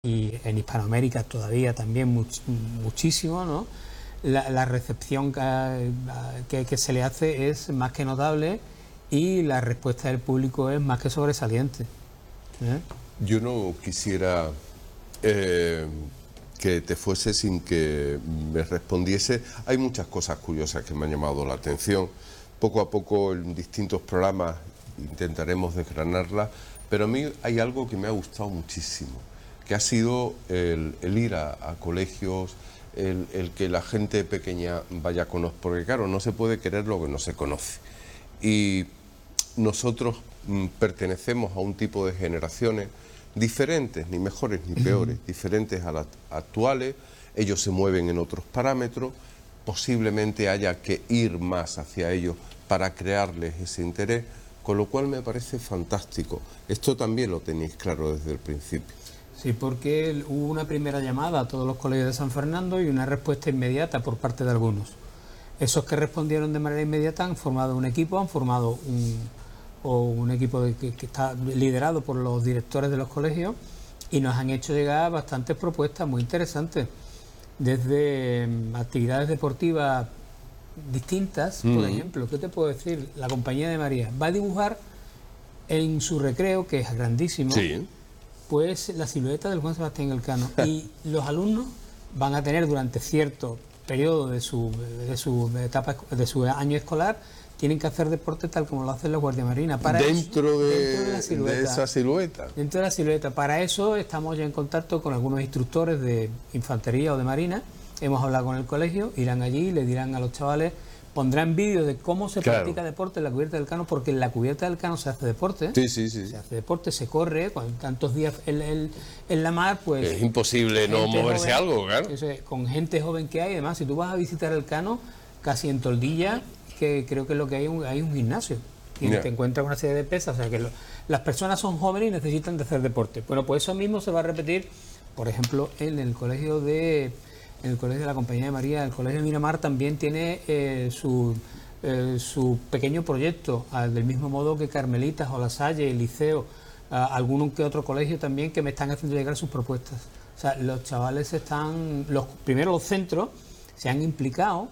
y en Hispanoamérica todavía también muchísimo, ¿no? La recepción que se le hace es más que notable y la respuesta del público es más que sobresaliente. Yo no quisiera que te fuese sin que me respondiese. Hay muchas cosas curiosas que me han llamado la atención. Poco a poco en distintos programas intentaremos desgranarlas, pero a mí hay algo que me ha gustado muchísimo, que ha sido el ir a colegios, el que la gente pequeña vaya a conocer, porque claro, no se puede querer lo que no se conoce. Y nosotros pertenecemos a un tipo de generaciones diferentes, ni mejores ni peores, diferentes a las actuales. Ellos se mueven en otros parámetros, posiblemente haya que ir más hacia ellos para crearles ese interés, con lo cual me parece fantástico. Esto también lo tenéis claro desde el principio. Sí, porque hubo una primera llamada a todos los colegios de San Fernando y una respuesta inmediata por parte de algunos. Esos que respondieron de manera inmediata han formado un equipo, han formado un equipo que está liderado por los directores de los colegios y nos han hecho llegar bastantes propuestas muy interesantes, desde actividades deportivas distintas. Por ejemplo, ¿qué te puedo decir? La Compañía de María va a dibujar en su recreo, que es grandísimo, Sí. pues la silueta del Juan Sebastián Elcano, y los alumnos van a tener durante cierto periodo de su etapa, de su año escolar, tienen que hacer deporte tal como lo hacen los guardiamarinas. Dentro de esa silueta. Dentro de la silueta. Para eso estamos ya en contacto con algunos instructores de infantería o de marina. Hemos hablado con el colegio, irán allí, le dirán a los chavales, pondrán vídeos de cómo se practica deporte en la cubierta del Cano, porque en la cubierta del Cano se hace deporte. Sí. Se hace deporte, se corre, con tantos días en la mar, pues... Es imposible no moverse joven, algo, claro. Con gente joven que hay, además, si tú vas a visitar el Cano, casi en Toldilla, que creo que es lo que hay un gimnasio. Y te encuentras una serie de pesas, o sea que las personas son jóvenes y necesitan de hacer deporte. Bueno, pues eso mismo se va a repetir, por ejemplo, en el colegio de la Compañía de María. El colegio de Miramar también tiene su pequeño proyecto, del mismo modo que Carmelitas o La Salle, el Liceo, algún que otro colegio también, que me están haciendo llegar sus propuestas. O sea, los chavales primero los centros se han implicado,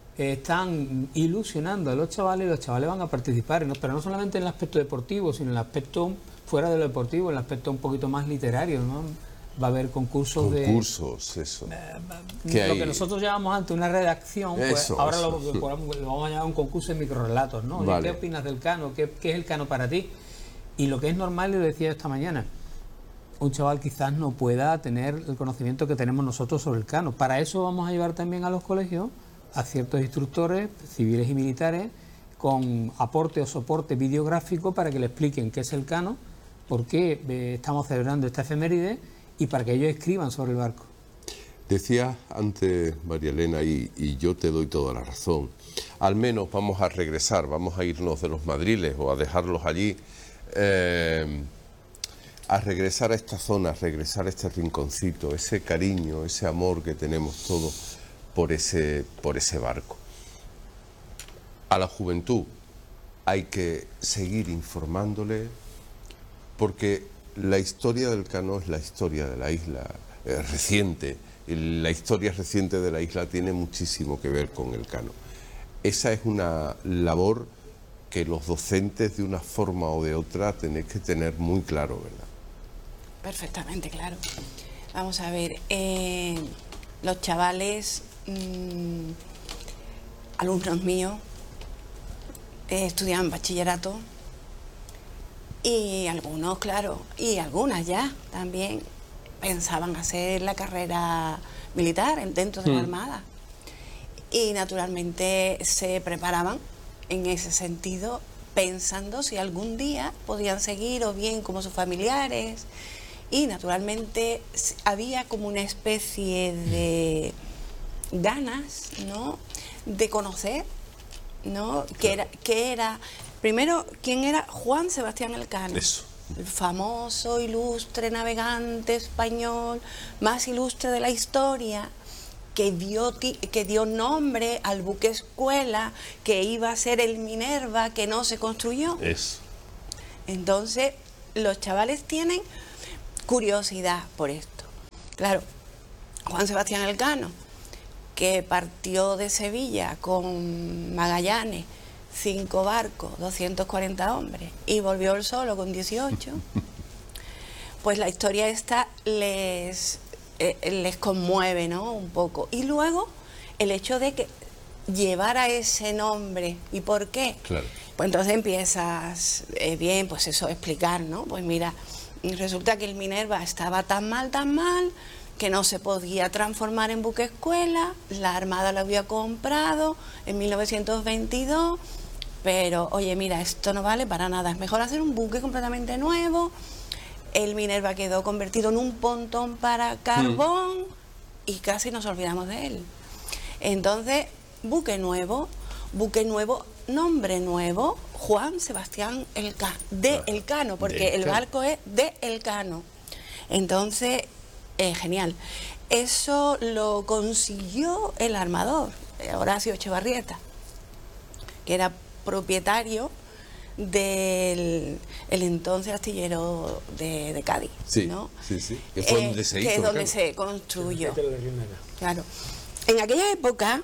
están ilusionando a los chavales y los chavales van a participar, pero no solamente en el aspecto deportivo, sino en el aspecto fuera de lo deportivo, en el aspecto un poquito más literario, ¿no? Va a haber concursos, eso. Lo que nosotros llamamos antes una redacción, pues ahora lo vamos a llamar un concurso de microrelatos, ¿no? Vale. ¿Qué opinas del Cano? ¿Qué es el Cano para ti? Y lo que es normal, y lo decía esta mañana, un chaval quizás no pueda tener el conocimiento que tenemos nosotros sobre el Cano. Para eso vamos a llevar también a los colegios a ciertos instructores civiles y militares con aporte o soporte videográfico para que le expliquen qué es el Cano, por qué estamos celebrando esta efeméride y para que ellos escriban sobre el barco. Decías antes, María Elena, y yo te doy toda la razón, al menos vamos a regresar, vamos a irnos de los madriles o a dejarlos allí, a regresar a esta zona, a regresar a este rinconcito, ese cariño, ese amor que tenemos todos por ese barco. A la juventud hay que seguir informándole, porque la historia del Cano es la historia de la isla reciente, y la historia reciente de la isla tiene muchísimo que ver con el Cano. Esa es una labor que los docentes de una forma o de otra tenéis que tener muy claro, ¿verdad? Perfectamente claro. Vamos a ver, los chavales, alumnos míos, estudian bachillerato, y algunos, claro, y algunas ya también pensaban hacer la carrera militar dentro de la Armada. Y naturalmente se preparaban en ese sentido, pensando si algún día podían seguir o bien como sus familiares. Y naturalmente había como una especie de ganas, ¿no?, de conocer, ¿no?, claro, que era primero, ¿quién era Juan Sebastián Elcano? Eso. El famoso, ilustre navegante español, más ilustre de la historia, que dio nombre al buque escuela, que iba a ser el Minerva, que no se construyó. Eso. Entonces, los chavales tienen curiosidad por esto. Claro, Juan Sebastián Elcano, que partió de Sevilla con Magallanes, 5 barcos, 240 hombres, y volvió él solo con 18, pues la historia esta les conmueve, ¿no? Un poco. Y luego el hecho de que llevara ese nombre. ¿Y por qué? Claro. Pues entonces empiezas, bien, pues eso, explicar, ¿no? Pues mira, resulta que el Minerva estaba tan mal, que no se podía transformar en buque escuela, la Armada lo había comprado en 1922, pero oye, mira, esto no vale para nada, es mejor hacer un buque completamente nuevo. El Minerva quedó convertido en un pontón para carbón y casi nos olvidamos de él. Entonces, buque nuevo, nombre nuevo, Juan Sebastián Elcano, porque el barco es de Elcano. Entonces, genial. Eso lo consiguió el armador, Horacio Echevarrieta, que era propietario del el entonces astillero de Cádiz. Sí, ¿no? sí. Que fue donde se hizo. Que es donde se construyó. Claro. En aquella época,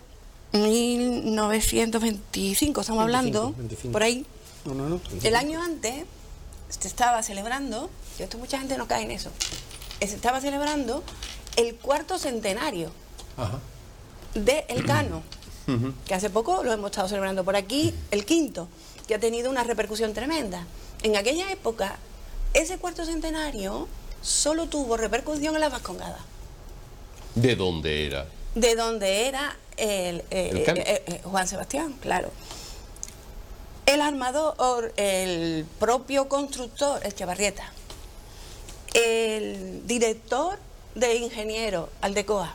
1925, estamos hablando, 25. por ahí. No. El año antes se estaba celebrando, y esto mucha gente no cae en eso, se estaba celebrando el 4º centenario de Elcano, que hace poco lo hemos estado celebrando por aquí, el 5º, que ha tenido una repercusión tremenda. En aquella época, ese 4º centenario solo tuvo repercusión en la Vascongada. ¿De dónde era? De donde era Juan Sebastián, claro. El armador, el propio constructor, Echevarrieta, el director de ingeniero, Aldecoa,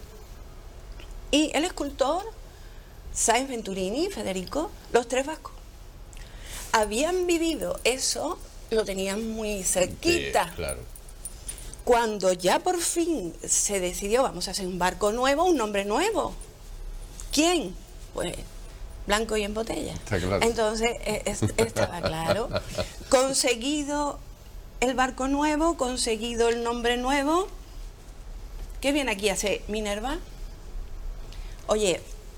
y el escultor, Sáenz Venturini, Federico, los 3 vascos. Habían vivido eso, lo tenían muy cerquita. Sí, claro. Cuando ya por fin se decidió, vamos a hacer un barco nuevo, un nombre nuevo. ¿Quién? Pues Blanco y en botella. Está claro. Entonces, estaba claro. Conseguido el barco nuevo, conseguido el nombre nuevo. ¿Qué viene aquí a hacer Minerva? Oye,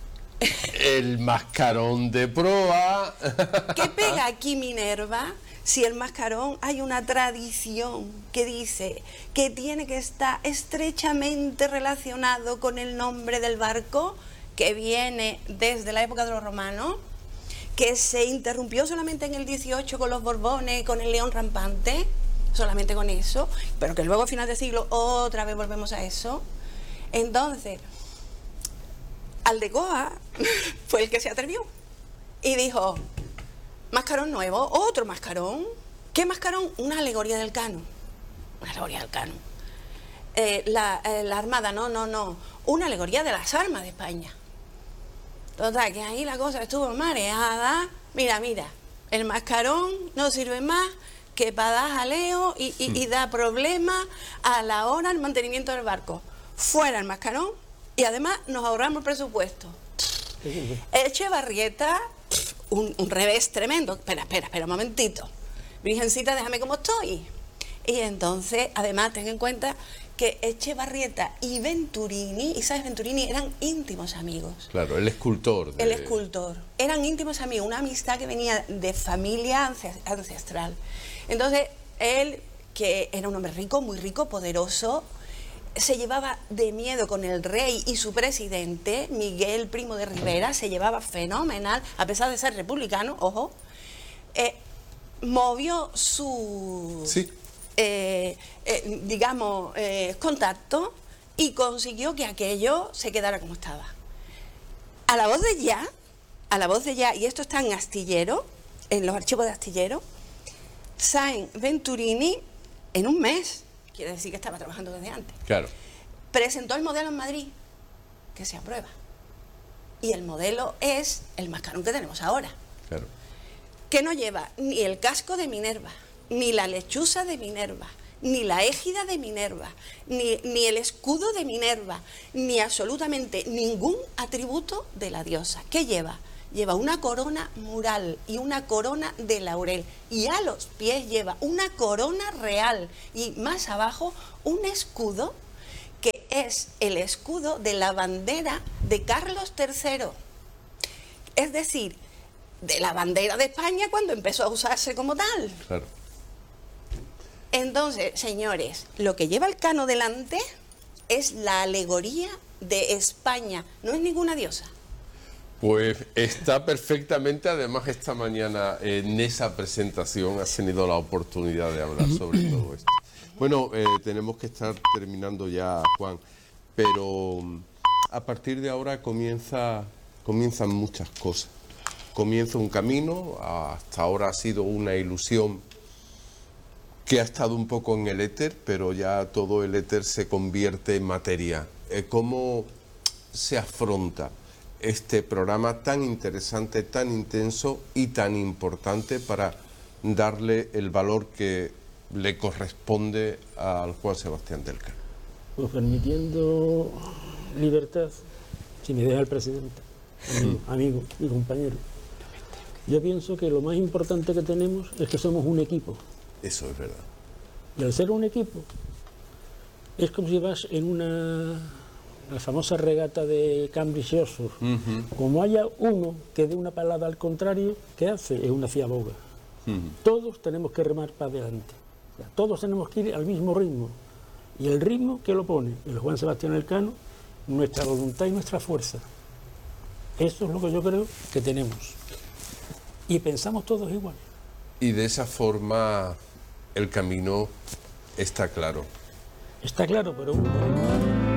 El mascarón de proa. ¿qué pega aquí Minerva? Si el mascarón, hay una tradición que dice que tiene que estar estrechamente relacionado con el nombre del barco, que viene desde la época de los romanos, que se interrumpió solamente en el 18 con los Borbones, con el León Rampante, solamente con eso, pero que luego a final de siglo otra vez volvemos a eso. Entonces, Aldecoa fue el que se atrevió y dijo: mascarón nuevo, otro mascarón. ¿Qué mascarón? Una alegoría del Cano. Una alegoría del Cano. La Armada, no. Una alegoría de las armas de España. Total, que ahí la cosa estuvo mareada. Mira, el mascarón no sirve más que para dar jaleo y da problemas a la hora del mantenimiento del barco. Fuera el mascarón y además nos ahorramos el presupuesto. Echevarrieta, un revés tremendo. Espera un momentito. Virgencita, déjame como estoy. Y entonces, además, ten en cuenta que Echevarrieta y Venturini, y Sáenz Venturini, eran íntimos amigos. Claro, el escultor. El escultor. Eran íntimos amigos, una amistad que venía de familia ancestral. Entonces, él, que era un hombre rico, muy rico, poderoso, se llevaba de miedo con el rey y su presidente, Miguel Primo de Rivera, se llevaba fenomenal, a pesar de ser republicano, ojo, movió su... Sí. contacto y consiguió que aquello se quedara como estaba. A la voz de ya, y esto está en Astillero, en los archivos de Astillero, Sáenz Venturini, en un mes, quiere decir que estaba trabajando desde antes, Claro. presentó el modelo en Madrid, que se aprueba. Y el modelo es el mascarón que tenemos ahora, Claro. que no lleva ni el casco de Minerva, ni la lechuza de Minerva, ni la égida de Minerva, ni el escudo de Minerva, ni absolutamente ningún atributo de la diosa. ¿Qué lleva? Lleva una corona mural y una corona de laurel, y a los pies lleva una corona real, y más abajo un escudo que es el escudo de la bandera de Carlos III. Es decir, de la bandera de España cuando empezó a usarse como tal. Claro. Entonces, señores, lo que lleva el Cano delante es la alegoría de España, no es ninguna diosa. Pues está perfectamente, además esta mañana en esa presentación has tenido la oportunidad de hablar sobre todo esto. Bueno, tenemos que estar terminando ya, Juan, pero a partir de ahora comienzan muchas cosas. Comienza un camino, hasta ahora ha sido una ilusión que ha estado un poco en el éter, pero ya todo el éter se convierte en materia. ¿Cómo se afronta este programa tan interesante, tan intenso y tan importante para darle el valor que le corresponde al Juan Sebastián del Cano? Pues permitiendo libertad, si me deja el presidente, amigo y compañero. Yo pienso que lo más importante que tenemos es que somos un equipo. Eso es verdad. Y al ser un equipo, es como si vas en la famosa regata de Cambridge Oxford. Como haya uno que dé una palada al contrario, ¿qué hace? Es una ciaboga. Todos tenemos que remar para adelante. O sea, todos tenemos que ir al mismo ritmo. Y el ritmo, ¿qué lo pone? El Juan Sebastián Elcano, nuestra voluntad y nuestra fuerza. Eso es lo que yo creo que tenemos. Y pensamos todos igual. Y de esa forma el camino está claro. Está claro, pero